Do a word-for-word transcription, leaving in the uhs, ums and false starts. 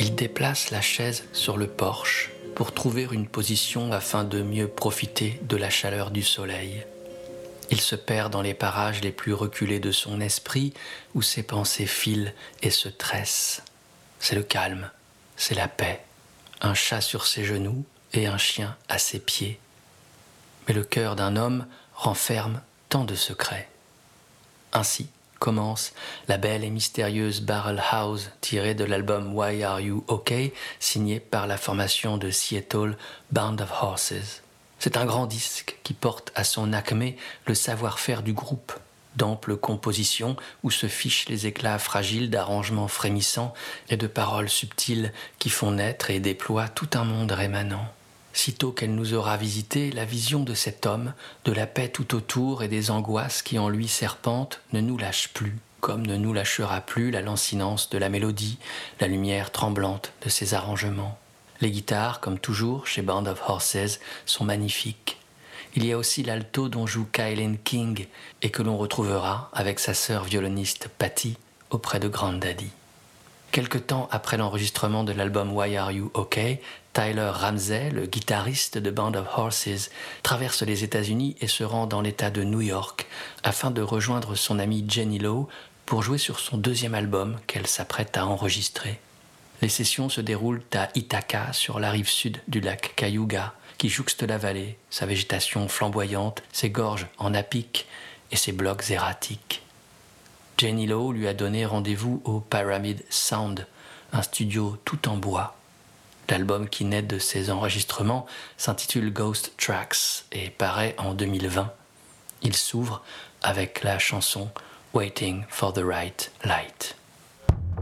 Il déplace la chaise sur le porche pour trouver une position afin de mieux profiter de la chaleur du soleil. Il se perd dans les parages les plus reculés de son esprit où ses pensées filent et se tressent. C'est le calme, c'est la paix, un chat sur ses genoux et un chien à ses pieds. Mais le cœur d'un homme renferme tant de secrets. Ainsi commence la belle et mystérieuse Barrel House tirée de l'album Why Are You OK, signé par la formation de Seattle Band of Horses. C'est un grand disque qui porte à son acmé le savoir-faire du groupe, d'amples compositions où se fichent les éclats fragiles d'arrangements frémissants et de paroles subtiles qui font naître et déploient tout un monde rémanent. Sitôt qu'elle nous aura visité, la vision de cet homme, de la paix tout autour et des angoisses qui en lui serpentent, ne nous lâche plus, comme ne nous lâchera plus la lancinance de la mélodie, la lumière tremblante de ses arrangements. Les guitares, comme toujours chez Band of Horses, sont magnifiques. Il y a aussi l'alto dont joue Kylene King et que l'on retrouvera avec sa sœur violoniste Patty auprès de Grandaddy. Quelque temps après l'enregistrement de l'album Why Are You OK, Tyler Ramsey, le guitariste de Band of Horses, traverse les États-Unis et se rend dans l'État de New York afin de rejoindre son amie Jenny Lowe pour jouer sur son deuxième album qu'elle s'apprête à enregistrer. Les sessions se déroulent à Ithaca, sur la rive sud du lac Cayuga, qui jouxte la vallée, sa végétation flamboyante, ses gorges en apic et ses blocs erratiques. Jenny Lowe lui a donné rendez-vous au Pyramid Sound, un studio tout en bois. L'album qui naît de ces enregistrements s'intitule Ghost Tracks et paraît en deux mille vingt. Il s'ouvre avec la chanson Waiting for the Right Light.